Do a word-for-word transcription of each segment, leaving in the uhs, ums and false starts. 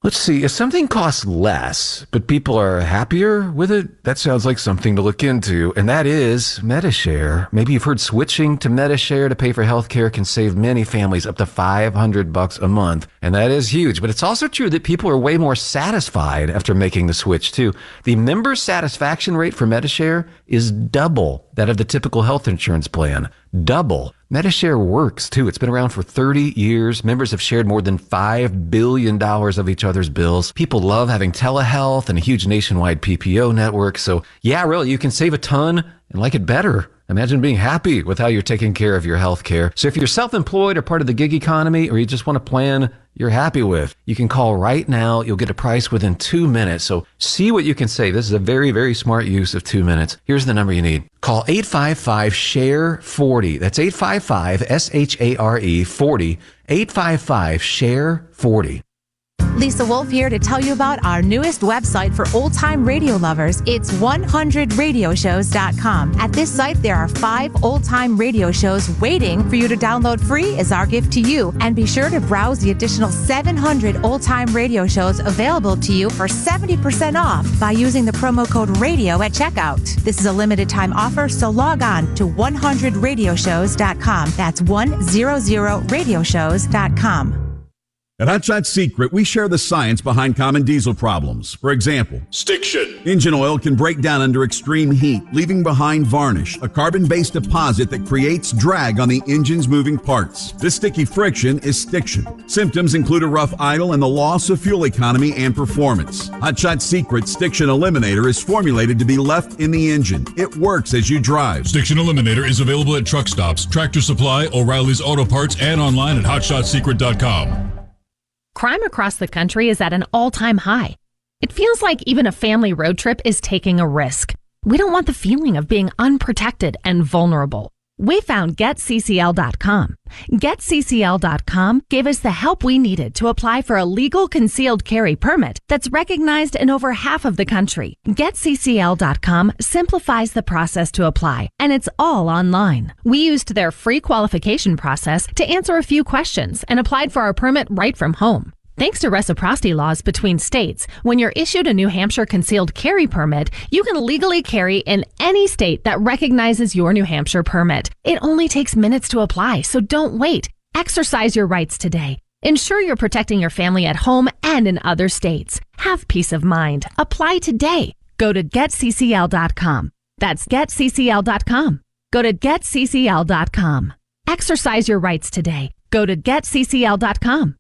Let's see, if something costs less, but people are happier with it, that sounds like something to look into, and that is Medi-Share. Maybe you've heard switching to Medi-Share to pay for healthcare can save many families up to five hundred bucks a month, and that is huge. But it's also true that people are way more satisfied after making the switch, too. The member satisfaction rate for Medi-Share is double that of the typical health insurance plan. Double. Medi-Share works, too. It's been around for thirty years. Members have shared more than five billion dollars of each other's bills. People love having telehealth and a huge nationwide P P O network. So, yeah, really, you can save a ton and like it better. Imagine being happy with how you're taking care of your health care. So if you're self-employed or part of the gig economy, or you just want a plan you're happy with, you can call right now. You'll get a price within two minutes. So see what you can save. This is a very, very smart use of two minutes. Here's the number you need. Call eight five five, S H A R E, forty. That's eight five five, S H A R E, forty. eight five five, S H A R E, forty. Lisa Wolf here to tell you about our newest website for old-time radio lovers. It's one hundred radio shows dot com. At this site, there are five old-time radio shows waiting for you to download free as our gift to you. And be sure to browse the additional seven hundred old-time radio shows available to you for seventy percent off by using the promo code RADIO at checkout. This is a limited-time offer, so log on to one hundred radio shows dot com. That's one hundred radio shows dot com. At Hot Shot Secret, we share the science behind common diesel problems. For example, stiction. Engine oil can break down under extreme heat, leaving behind varnish, a carbon-based deposit that creates drag on the engine's moving parts. This sticky friction is stiction. Symptoms include a rough idle and the loss of fuel economy and performance. Hot Shot Secret Stiction Eliminator is formulated to be left in the engine. It works as you drive. Stiction Eliminator is available at truck stops, Tractor Supply, O'Reilly's Auto Parts, and online at hot shot secret dot com. Crime across the country is at an all-time high. It feels like even a family road trip is taking a risk. We don't want the feeling of being unprotected and vulnerable. We found Get C C L dot com. Get C C L dot com gave us the help we needed to apply for a legal concealed carry permit that's recognized in over half of the country. Get C C L dot com simplifies the process to apply, and it's all online. We used their free qualification process to answer a few questions and applied for our permit right from home. Thanks to reciprocity laws between states, when you're issued a New Hampshire concealed carry permit, you can legally carry in any state that recognizes your New Hampshire permit. It only takes minutes to apply, so don't wait. Exercise your rights today. Ensure you're protecting your family at home and in other states. Have peace of mind. Apply today. Go to Get C C L dot com. That's Get C C L dot com. Go to Get C C L dot com. Exercise your rights today. Go to Get C C L dot com.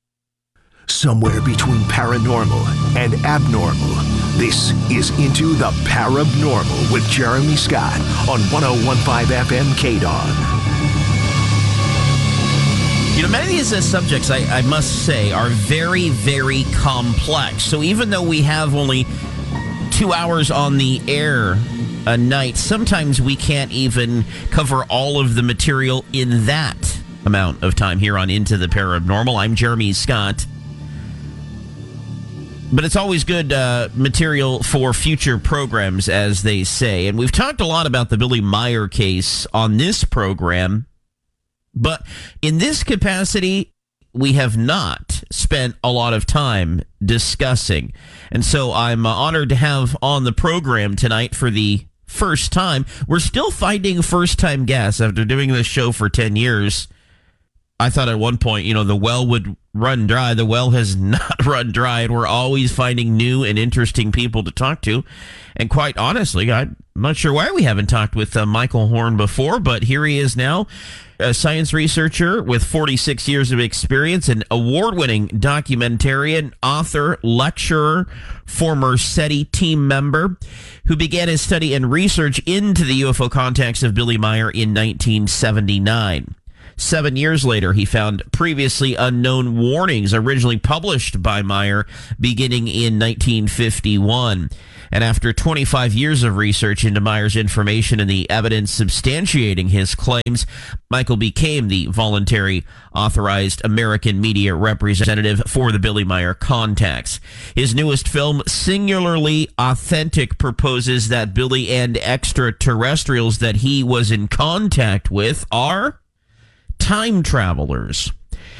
Somewhere between paranormal and abnormal, this is Into the Parabnormal with Jeremy Scott on one oh one point five F M K D O N. You know, many of these uh, subjects, I, I must say, are very, very complex. So even though we have only two hours on the air a night, sometimes we can't even cover all of the material in that amount of time here on Into the Parabnormal. I'm Jeremy Scott. But it's always good uh, material for future programs, as they say. And we've talked a lot about the Billy Meier case on this program. But in this capacity, we have not spent a lot of time discussing. And so I'm uh, honored to have on the program tonight for the first time. We're still finding first-time guests after doing this show for ten years. I thought at one point, you know, the well would run dry. The well has not run dry, and we're always finding new and interesting people to talk to. And quite honestly, I'm not sure why we haven't talked with uh, Michael Horn before, but here he is now, a science researcher with forty-six years of experience, an award-winning documentarian, author, lecturer, former SETI team member, who began his study and research into the U F O contacts of Billy Meier in nineteen seventy-nine. Seven years later, he found previously unknown warnings originally published by Meier beginning in nineteen fifty-one. And after twenty-five years of research into Meier's information and the evidence substantiating his claims, Michael became the voluntary authorized American media representative for the Billy Meier contacts. His newest film, Singularly Authentic, proposes that Billy and extraterrestrials that he was in contact with are time travelers.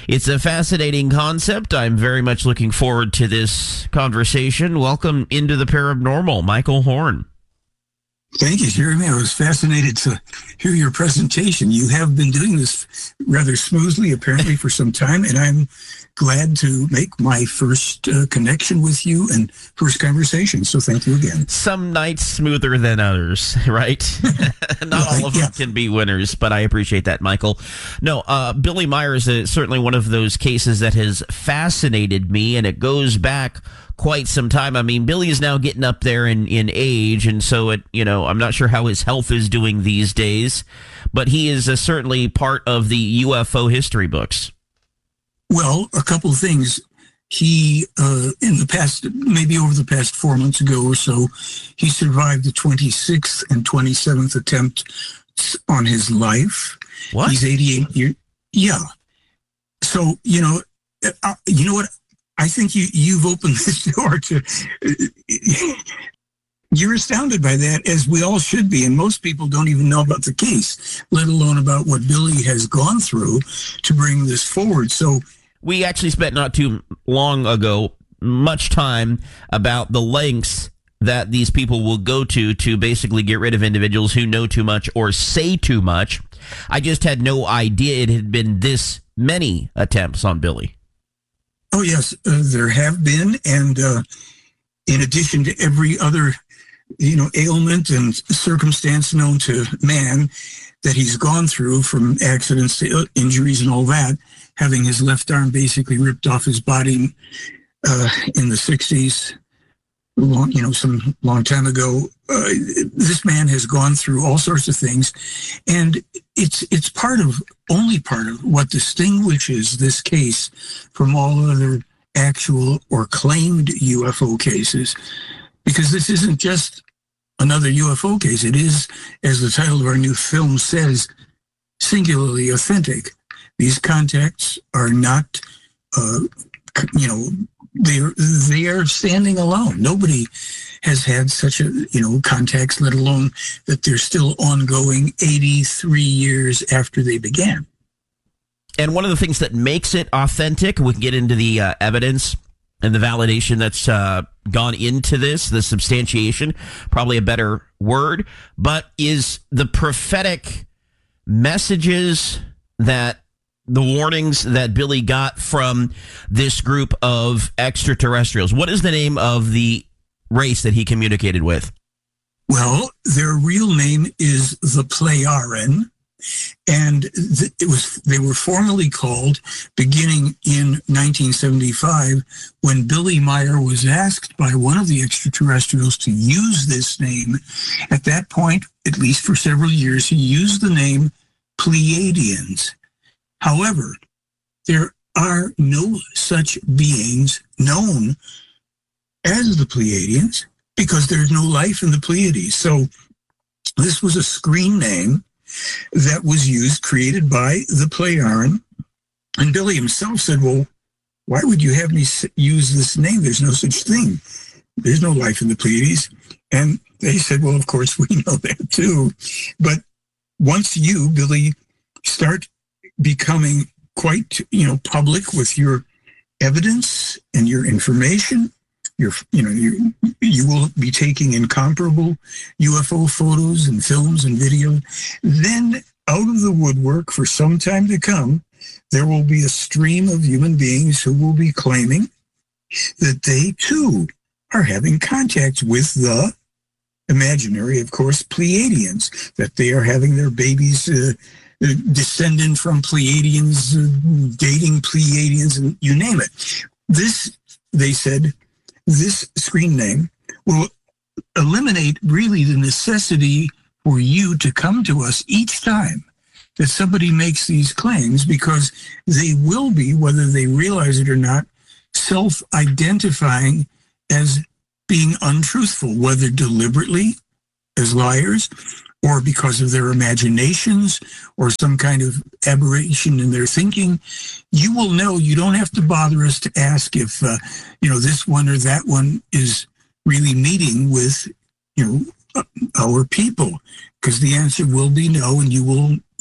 It's a fascinating concept. I'm very much looking forward to this conversation. Welcome into the Paranormal, Michael Horn. Thank you, Jeremy. I was fascinated to hear your presentation. You have been doing this rather smoothly, apparently, for some time, and I'm glad to make my first uh, connection with you and first conversation. So thank you again. Some nights smoother than others, right? Not all of them yeah. can be winners, but I appreciate that, Michael. No, uh, Billy Meier is a, certainly one of those cases that has fascinated me, and it goes back quite some time. I mean, Billy is now getting up there in, in age, and so it, you know, I'm not sure how his health is doing these days, but he is uh, certainly part of the U F O history books. Well, a couple of things. He, uh, in the past, maybe over the past four months ago or so, he survived the twenty-sixth and twenty-seventh attempt on his life. What? He's eighty-eight years. Yeah. So, you know, uh, you know what? I think you, you've opened this door to, you're astounded by that, as we all should be. And most people don't even know about the case, let alone about what Billy has gone through to bring this forward. So we actually spent not too long ago much time about the lengths that these people will go to to basically get rid of individuals who know too much or say too much. I just had no idea it had been this many attempts on Billy. Oh, yes, uh, there have been. And uh, in addition to every other, you know, ailment and circumstance known to man that he's gone through, from accidents to injuries and all that, having his left arm basically ripped off his body uh, in the sixties, long, you know, some long time ago. Uh, this man has gone through all sorts of things, and it's it's part of only part of what distinguishes this case from all other actual or claimed U F O cases, because this isn't just another U F O case. It is, as the title of our new film says, singularly authentic. These contacts are not, uh, you know, they're they are standing alone. Nobody has had such a, you know, contacts, let alone that they're still ongoing eighty-three years after they began. And one of the things that makes it authentic, we can get into the uh, evidence and the validation that's uh, gone into this, the substantiation, probably a better word, but is the prophetic messages that the warnings that Billy got from this group of extraterrestrials. What is the name of the race that he communicated with? Well, their real name is the Plejaren, and th- it was they were formally called beginning in nineteen seventy-five, when Billy Meier was asked by one of the extraterrestrials to use this name. At that point, at least for several years, he used the name Pleiadians. However, there are no such beings known as the Pleiadians, because there's no life in the Pleiades. So this was a screen name that was used, created by the Plejaren. And Billy himself said, well, why would you have me use this name? There's no such thing. There's no life in the Pleiades. And they said, well, of course, we know that too. But once you, Billy, start becoming quite, you know, public with your evidence and your information, You're, you know, you, you will be taking incomparable U F O photos and films and video. Then, out of the woodwork, for some time to come, there will be a stream of human beings who will be claiming that they, too, are having contact with the imaginary, of course, Pleiadians, that they are having their babies uh, descendant from Pleiadians, uh, dating Pleiadians, and you name it. This, they said, this screen name will eliminate really the necessity for you to come to us each time that somebody makes these claims, because they will be, whether they realize it or not, self-identifying as being untruthful, whether deliberately as liars or because of their imaginations or some kind of aberration in their thinking. You will know. You don't have to bother us to ask if, uh, you know, this one or that one is really meeting with, you know, uh, our people, because the answer will be no, and you will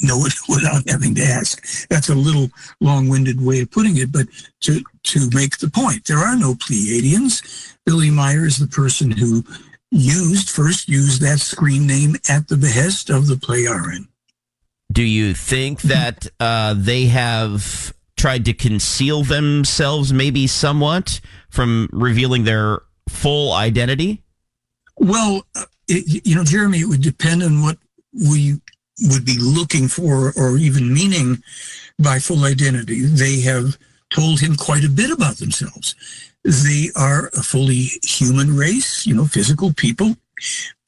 know it without having to ask. That's a little long-winded way of putting it, but to, to make the point, there are no Pleiadians. Billy Meier is the person who used, first used that screen name at the behest of the Plejaren. Do you think that uh, they have tried to conceal themselves maybe somewhat from revealing their full identity? Well, it, you know, Jeremy, it would depend on what we would be looking for or even meaning by full identity. They have told him quite a bit about themselves. They are a fully human race, you know, physical people